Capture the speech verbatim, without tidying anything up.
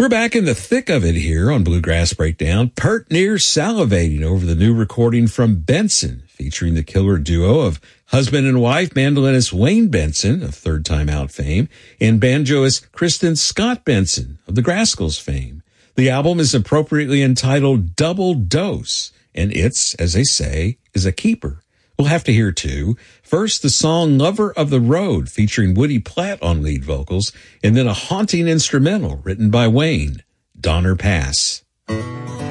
We're back in the thick of it here on Bluegrass Breakdown. Pert near salivating over the new recording from Benson, featuring the killer duo of husband and wife mandolinist Wayne Benson of Third Time Out fame and banjoist Kristen Scott Benson of the Grascals fame. The album is appropriately entitled Double Dose, and it's, as they say, is a keeper. We'll have to hear two. First, the song Lover of the Road, featuring Woody Platt on lead vocals, and then a haunting instrumental written by Wayne, Donner Pass.